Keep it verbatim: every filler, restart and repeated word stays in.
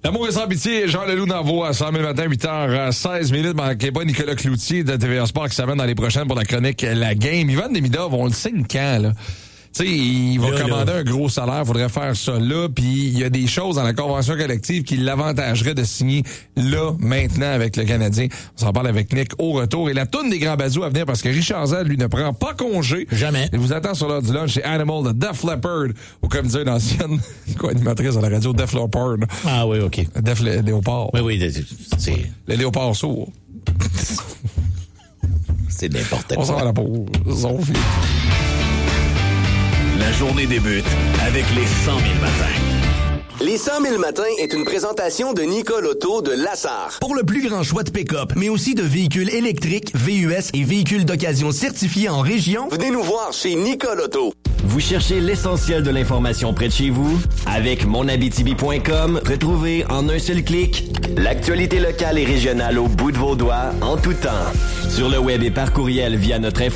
L'amour est sans pitié, Jean Leloup d'Envoi à cent mille matin, huit heures seize minutes. Manquez pas Nicolas Cloutier de T V A Sport qui s'amène dans les prochaines pour la chronique La Game. Ivan Demidov, on le signe quand, là? Tu sais, il va là, commander là. un gros salaire, faudrait faire ça là, puis il y a des choses dans la convention collective qui l'avantageraient de signer là, maintenant, avec le Canadien. On s'en parle avec Nick au retour. Et la toune des grands bazous à venir, parce que Richard Zell, lui, ne prend pas congé. Jamais. Il vous attend sur l'heure du lunch chez Animal de Def Leppard, ou comme disait une ancienne co-animatrice à la radio, Def Leppard. Ah oui, OK. Def Lé- Léopard. Oui, oui, c'est... Le léopard sourd. C'est n'importe quoi. On s'en va à la pause. On fait. La journée débute avec les cent mille matins. Les cent mille matins est une présentation de Nicole Auto de Lassar. Pour le plus grand choix de pick-up, mais aussi de véhicules électriques, V U S et véhicules d'occasion certifiés en région, venez nous voir chez Nicole Auto. Vous cherchez l'essentiel de l'information près de chez vous? Avec mon abitibi point com, retrouvez en un seul clic l'actualité locale et régionale au bout de vos doigts en tout temps. Sur le web et par courriel via notre